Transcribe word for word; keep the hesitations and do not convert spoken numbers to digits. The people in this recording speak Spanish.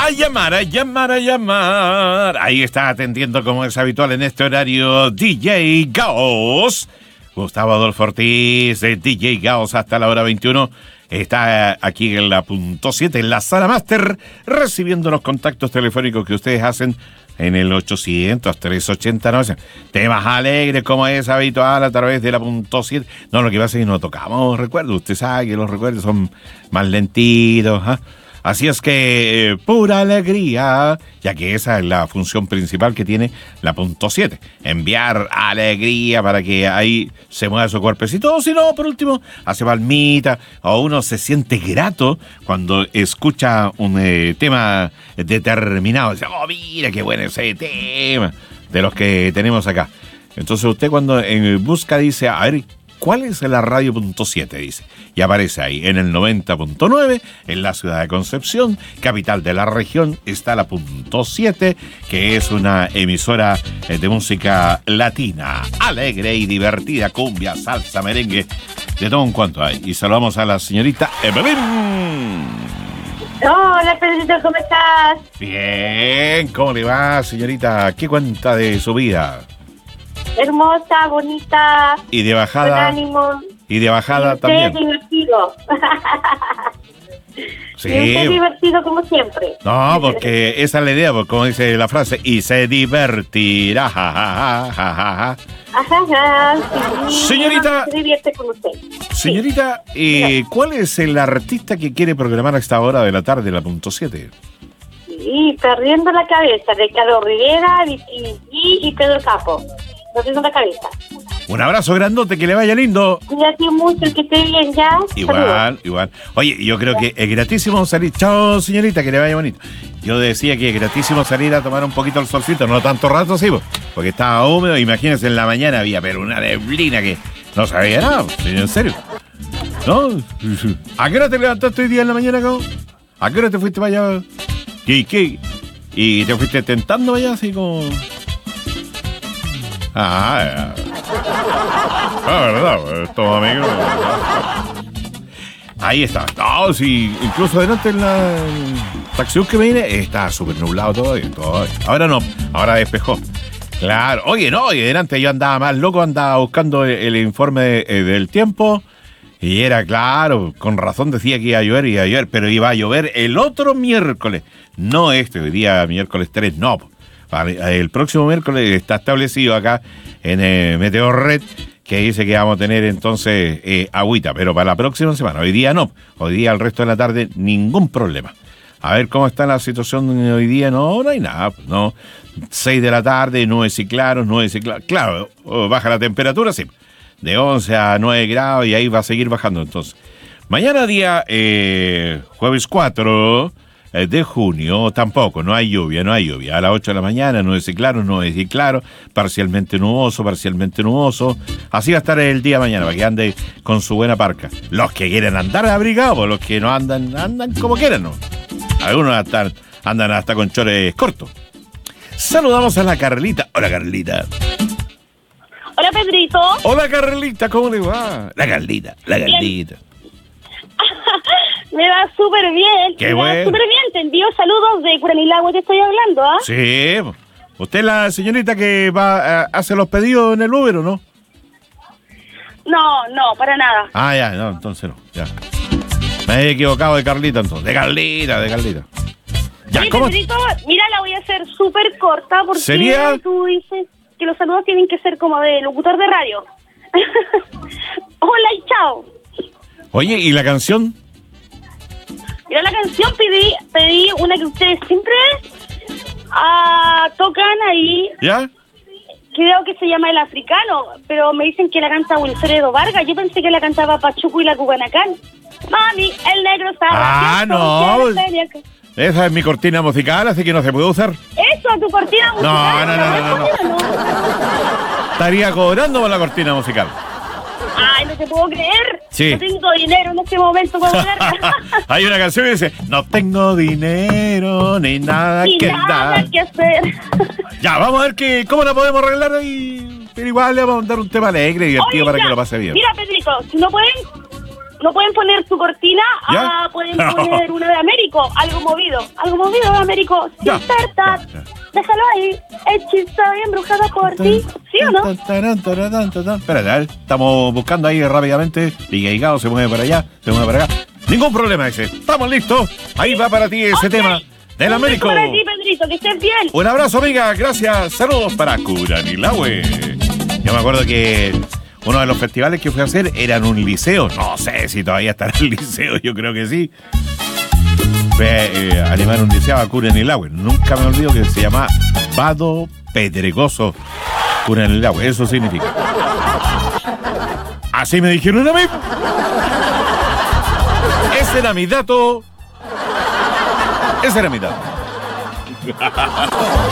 A llamar, a llamar, a llamar. Ahí está atendiendo como es habitual en este horario D J Gauss. Gustavo Adolfo Ortiz, de D J Gauss hasta la hora veintiuno. Está aquí en la punto siete, en la sala máster, recibiendo los contactos telefónicos que ustedes hacen en el ochocientos, trescientos ochenta, no sé, temas alegres como es habitual a través de la punto siete. No, lo que pasa es que no tocamos recuerdos. Usted sabe que los recuerdos son más lentitos, ¿eh? Así es que, eh, pura alegría, ya que esa es la función principal que tiene la punto siete. Enviar alegría para que ahí se mueva su cuerpecito. O si no, por último, hace palmita. O uno se siente grato cuando escucha un eh, tema determinado. Dice, oh, mira qué bueno ese tema de los que tenemos acá. Entonces usted cuando eh, busca dice, a ver, ¿cuál es la radio punto siete? Dice. Y aparece ahí, en el noventa punto nueve, en la ciudad de Concepción, capital de la región, está la punto siete, que es una emisora de música latina, alegre y divertida, cumbia, salsa, merengue, de todo un cuanto hay. Y saludamos a la señorita Evelyn. Hola, Pedrito, ¿cómo estás? Bien, ¿cómo le va, señorita? ¿Qué cuenta de su vida? Hermosa, bonita. Y de bajada. Con ánimo. Y de bajada y usted también. divertido. Sí. Y usted divertido como siempre. No, porque esa es la idea, porque como dice la frase, y se divertirá. Ja, ja, ja, ja, ja. Ajá, ajá. Sí, Señorita. Se divierte con usted. Señorita, eh, ¿cuál es el artista que quiere programar a esta hora de la tarde, la punto siete? Sí, perdiendo la cabeza de Carlos Rivera y, y, y Pedro Capo. Perdiendo la cabeza. Un abrazo grandote, que le vaya lindo. Cuídate mucho, que esté bien ya. Igual, Saludos. igual. Oye, yo creo que es gratísimo salir. Chao, señorita, que le vaya bonito. Yo decía que es gratísimo salir a tomar un poquito el solcito, no tanto rato, sí, porque estaba húmedo. Imagínense, en la mañana había pero una neblina que no sabía nada, en serio. ¿No? ¿A qué hora te levantaste hoy día en la mañana, cabrón? ¿A qué hora te fuiste para allá? ¿Qué, qué? ¿Y te fuiste tentando allá así como...? Ah, ya. Ah, verdad, estos amigos. Ahí está. No, sí, incluso adelante en la taxi que me viene está súper nublado todavía, todavía. Ahora no, ahora despejó. Claro, oye, no, y adelante yo andaba más loco, andaba buscando el, el informe de, eh, del tiempo. Y era claro, con razón decía que iba a llover, iba a llover, pero iba a llover el otro miércoles. No este, hoy día miércoles tres, no. El próximo miércoles está establecido acá en eh, Meteorred que dice que vamos a tener entonces eh, agüita, pero para la próxima semana. Hoy día no, hoy día al resto de la tarde ningún problema. A ver cómo está la situación hoy día. No, no hay nada, no. seis de la tarde, nubes y claros, nubes y claros. Claro, baja la temperatura, sí. De once a nueve grados y ahí va a seguir bajando entonces. Mañana día eh, jueves cuatro de junio, tampoco, no hay lluvia, no hay lluvia. A las ocho de la mañana, nubes y claros, nubes y claros, parcialmente nuboso, parcialmente nuboso. Así va a estar el día de mañana, para que ande con su buena parca. Los que quieren andar abrigados, los que no andan, andan como quieran, ¿no? Algunos hasta, andan hasta con chores cortos. Saludamos a la Carlita. Hola, Carlita. Hola, Pedrito. Hola, Carlita, ¿cómo le va? La Carlita, la Carlita. Me va súper bien. Qué me bueno. va súper bien. Te envío saludos de Curanilagua, te estoy hablando, ¿ah? Sí. ¿Usted es la señorita que va a hacer los pedidos en el Uber o no? No, no, para nada. Ah, ya, no, entonces no, ya. Me he equivocado de Carlita entonces. De Carlita, de Carlita. Ya, Oye, ¿cómo? Pedrito, mira, la voy a hacer súper corta porque ¿Sería? tú dices que los saludos tienen que ser como de locutor de radio. Hola y chao. Oye, ¿y la canción? Mira, la canción pedí, pedí una que ustedes siempre ah, tocan ahí. ¿Ya? Creo que se llama El Africano, pero me dicen que la canta Wilfredo Vargas. Yo pensé que la cantaba Pachuco y la Cubanacán. Mami, el negro está Ah, gracioso, no. quiere ser- Esa es mi cortina musical, así que no se puede usar. Eso, tu cortina musical. no, no, no, no, no. no. Estaría cobrando por la cortina musical. Ay, no te puedo creer. Sí. No tengo dinero en este momento para verla. Hay una canción que dice, no tengo dinero ni nada Y que nada dar. que hacer. Ya, vamos a ver que, cómo la podemos arreglar ahí. Pero igual le vamos a dar un tema alegre y divertido Oye, para ya, que lo pase bien. Mira, Pedrito, si no pueden, no pueden poner su cortina, ¿Ya? ah, pueden poner una de América. Américo, algo movido. Algo movido, Américo. Sin Ya, despertar. ya, ya. Déjalo ahí. Hechizada y embrujada por ti. ¿Sí o no? Espérate, a ver, estamos buscando ahí rápidamente. D J Gao se mueve para allá, se mueve para acá. Ningún problema ese. Estamos listos. Ahí va para ti ese Ok. tema del Un beso Américo. para ti, Pedrito, que estés bien. Un abrazo, amiga. Gracias. Saludos para Curanilahue. Yo me acuerdo que uno de los festivales que fui a hacer era en un liceo. No sé si todavía estará el liceo, yo creo que sí. Fue eh, a animar un liceo a Curanilahue. Nunca me olvido que se llama Vado Pedregoso Curanilahue. Eso significa. Así me dijeron a mí. Ese era mi dato. Ese era mi dato.